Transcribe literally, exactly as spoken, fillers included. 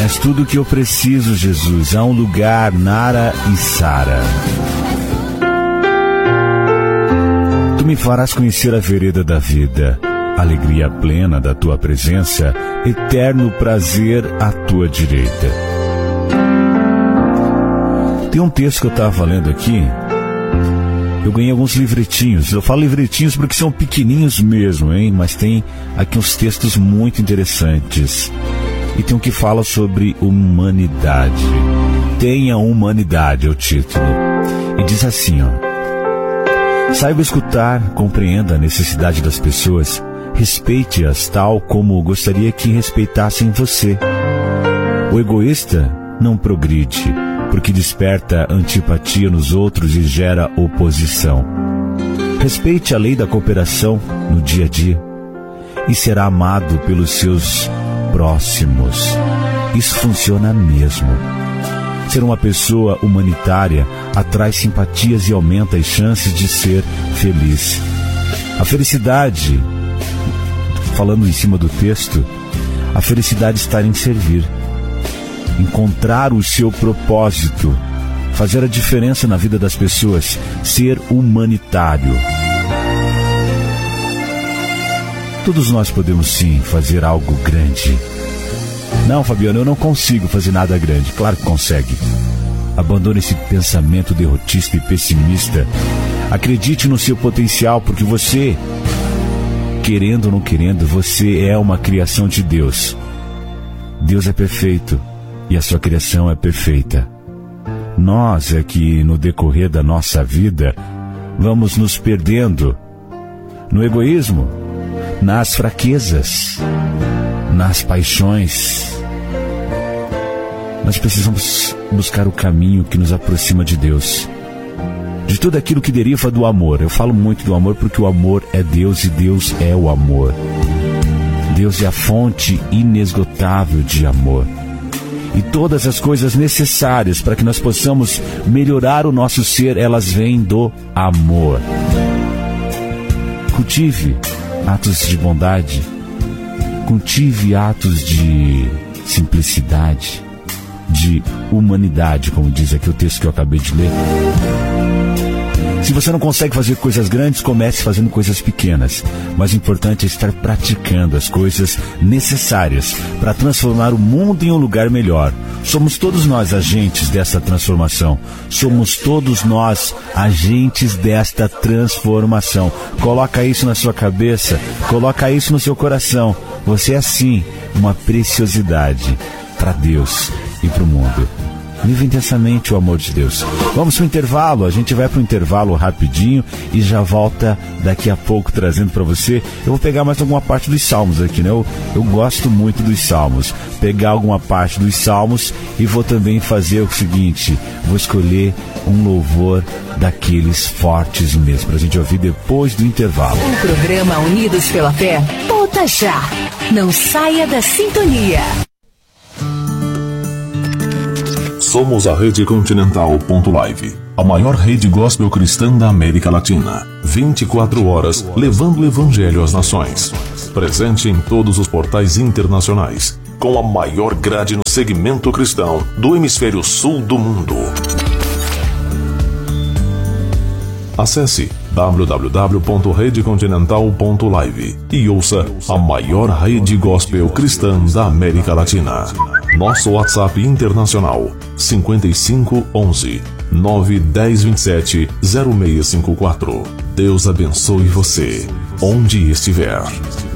és tudo o que eu preciso, Jesus. Há um lugar, Nara e Sara. Tu me farás conhecer a vereda da vida, alegria plena da tua presença, eterno prazer à tua direita. Tem um texto que eu estava lendo aqui. Eu ganhei alguns livretinhos. Eu falo livretinhos porque são pequenininhos mesmo, hein? Mas tem aqui uns textos muito interessantes. E tem um que fala sobre humanidade. Tenha humanidade é o título. E diz assim, ó: saiba escutar, compreenda a necessidade das pessoas, respeite-as tal como gostaria que respeitassem você. O egoísta não progride, porque desperta antipatia nos outros e gera oposição. Respeite a lei da cooperação no dia a dia e será amado pelos seus próximos. Isso funciona mesmo. Ser uma pessoa humanitária atrai simpatias e aumenta as chances de ser feliz. A felicidade, falando em cima do texto, a felicidade está em servir. Encontrar o seu propósito, fazer a diferença na vida das pessoas, ser humanitário. Todos nós podemos sim fazer algo grande. Não, Fabiano, eu não consigo fazer nada grande. Claro que consegue. Abandone esse pensamento derrotista e pessimista. Acredite no seu potencial, porque você, querendo ou não querendo, você é uma criação de Deus. Deus é perfeito. E a sua criação é perfeita. Nós é que, no decorrer da nossa vida, vamos nos perdendo no egoísmo, nas fraquezas, nas paixões. Nós precisamos buscar o caminho que nos aproxima de Deus, de tudo aquilo que deriva do amor. Eu falo muito do amor porque o amor é Deus e Deus é o amor. Deus é a fonte inesgotável de amor. E todas as coisas necessárias para que nós possamos melhorar o nosso ser, elas vêm do amor. Cultive atos de bondade, cultive atos de simplicidade, de humanidade, como diz aqui o texto que eu acabei de ler. Se você não consegue fazer coisas grandes, comece fazendo coisas pequenas. Mas o importante é estar praticando as coisas necessárias para transformar o mundo em um lugar melhor. Somos todos nós agentes dessa transformação. Somos todos nós agentes desta transformação. Coloca isso na sua cabeça, coloca isso no seu coração. Você é sim uma preciosidade para Deus e para o mundo. Viva intensamente o amor de Deus. Vamos para o intervalo, a gente vai para o intervalo rapidinho e já volta daqui a pouco trazendo para você. Eu vou pegar mais alguma parte dos salmos aqui, né? Eu, eu gosto muito dos salmos. Pegar alguma parte dos salmos e vou também fazer o seguinte, vou escolher um louvor daqueles fortes mesmo, para a gente ouvir depois do intervalo. O programa Unidos pela Fé volta já. Não saia da sintonia. Somos a Rede Continental ponto live, a maior rede gospel cristã da América Latina. vinte e quatro horas levando o evangelho às nações. Presente em todos os portais internacionais, com a maior grade no segmento cristão do hemisfério sul do mundo. Acesse w w w ponto rede continental ponto live e ouça a maior rede gospel cristã da América Latina. Nosso WhatsApp internacional cinco cinco um um nove um zero dois sete zero seis cinco quatro. Deus abençoe você, onde estiver.